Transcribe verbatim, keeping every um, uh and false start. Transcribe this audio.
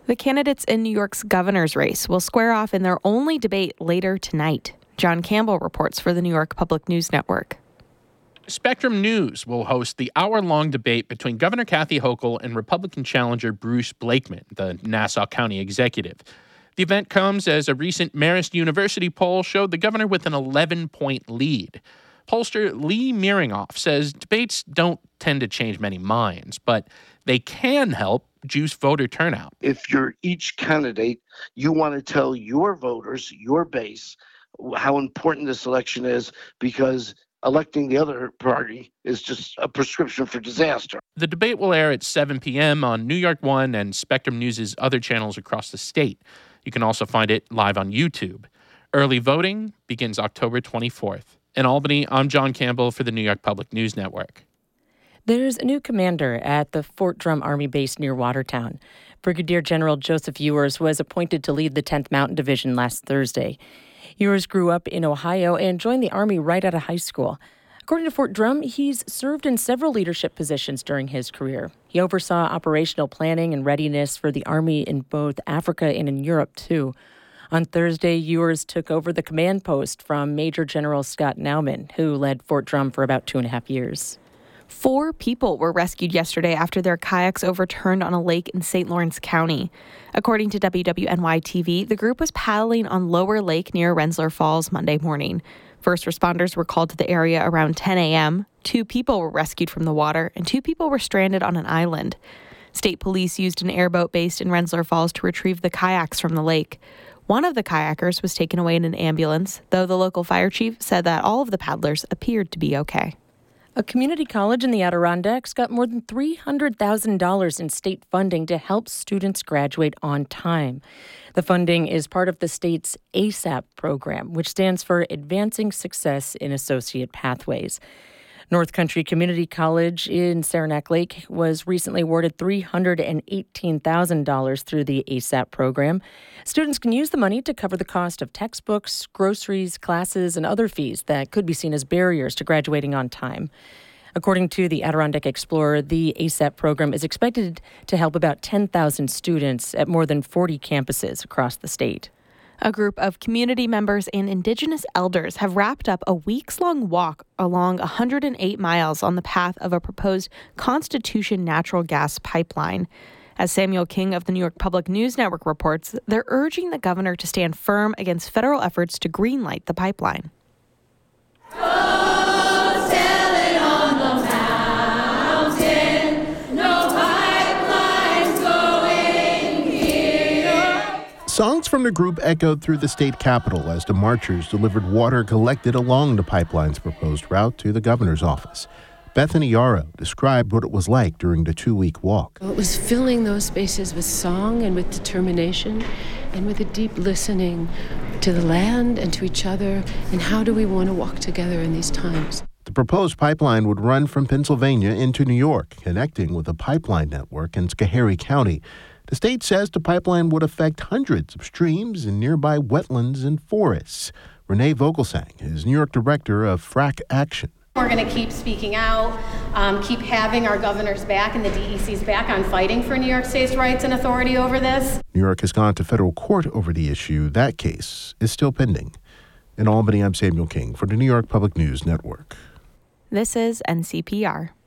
The candidates in New York's governor's race will square off in their only debate later tonight. John Campbell reports for the New York Public News Network. Spectrum News will host the hour-long debate between Governor Kathy Hochul and Republican challenger Bruce Blakeman, the Nassau County executive. The event comes as a recent Marist University poll showed the governor with an eleven-point lead. Pollster Lee Miringoff says debates don't tend to change many minds, but they can help juice voter turnout. If you're each candidate, you want to tell your voters, your base, how important this election is, because electing the other party is just a prescription for disaster. The debate will air at seven p.m. on New York One and Spectrum News' other channels across the state. You can also find it live on YouTube. Early voting begins October twenty-fourth. In Albany, I'm John Campbell for the New York Public News Network. There's a new commander at the Fort Drum Army Base near Watertown. Brigadier General Joseph Ewers was appointed to lead the tenth Mountain Division last Thursday. Ewers grew up in Ohio and joined the Army right out of high school. According to Fort Drum, he's served in several leadership positions during his career. He oversaw operational planning and readiness for the Army in both Africa and in Europe, too. On Thursday, Ewers took over the command post from Major General Scott Nauman, who led Fort Drum for about two and a half years. Four people were rescued yesterday after their kayaks overturned on a lake in Saint Lawrence County. According to W W N Y T V, the group was paddling on Lower Lake near Rensselaer Falls Monday morning. First responders were called to the area around ten a.m. Two people were rescued from the water, and two people were stranded on an island. State police used an airboat based in Rensselaer Falls to retrieve the kayaks from the lake. One of the kayakers was taken away in an ambulance, though the local fire chief said that all of the paddlers appeared to be okay. A community college in the Adirondacks got more than three hundred thousand dollars in state funding to help students graduate on time. The funding is part of the state's A S A P program, which stands for Advancing Success in Associate Pathways. North Country Community College in Saranac Lake was recently awarded three hundred eighteen thousand dollars through the A S A P program. Students can use the money to cover the cost of textbooks, groceries, classes, and other fees that could be seen as barriers to graduating on time. According to the Adirondack Explorer, the A S A P program is expected to help about ten thousand students at more than forty campuses across the state. A group of community members and Indigenous elders have wrapped up a weeks-long walk along one hundred eight miles on the path of a proposed Constitution natural gas pipeline. As Samuel King of the New York Public News Network reports, they're urging the governor to stand firm against federal efforts to greenlight the pipeline. Songs from the group echoed through the state capitol as the marchers delivered water collected along the pipeline's proposed route to the governor's office. Bethany Yarrow described what it was like during the two-week walk. It was filling those spaces with song and with determination and with a deep listening to the land and to each other, and how do we want to walk together in these times. The proposed pipeline would run from Pennsylvania into New York, connecting with a pipeline network in Schoharie County. The state says the pipeline would affect hundreds of streams and nearby wetlands and forests. Renee Vogelsang is New York director of Frack Action. We're going to keep speaking out, um, keep having our governor's back and the D E C's back on fighting for New York State's rights and authority over this. New York has gone to federal court over the issue. That case is still pending. In Albany, I'm Samuel King for the New York Public News Network. This is N C P R.